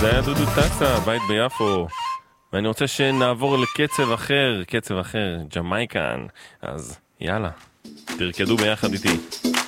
זה היה דודו טסה, בית ביפו. ואני רוצה שנעבור קצב אחר, ג'מייקן. אז יאללה, תרקדו ביחד איתי.